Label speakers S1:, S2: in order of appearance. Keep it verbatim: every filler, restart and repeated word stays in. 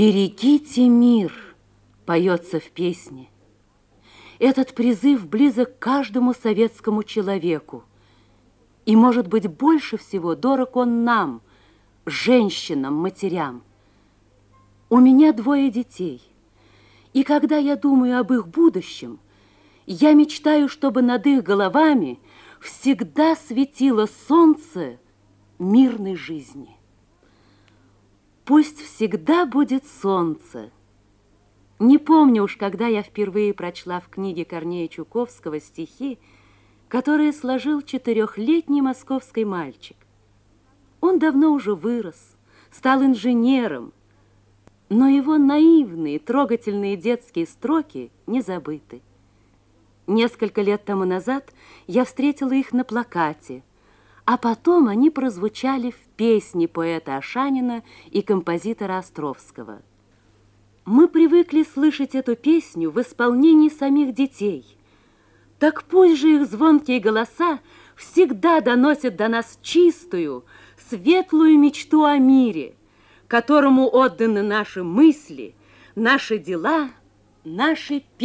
S1: «Берегите мир» поется в песне. Этот призыв близок каждому советскому человеку. И, может быть, больше всего дорог он нам, женщинам, матерям. У меня двое детей. И когда я думаю об их будущем, я мечтаю, чтобы над их головами всегда светило солнце мирной жизни. Пусть всегда будет солнце. Не помню уж, когда я впервые прочла в книге Корнея Чуковского стихи, которые сложил четырехлетний московский мальчик. Он давно уже вырос, стал инженером, но его наивные, трогательные детские строки не забыты. Несколько лет тому назад я встретила их на плакате, а потом они прозвучали в песне поэта Ашанина и композитора Островского. Мы привыкли слышать эту песню в исполнении самих детей. Так пусть же их звонкие голоса всегда доносят до нас чистую, светлую мечту о мире, которому отданы наши мысли, наши дела, наши песни.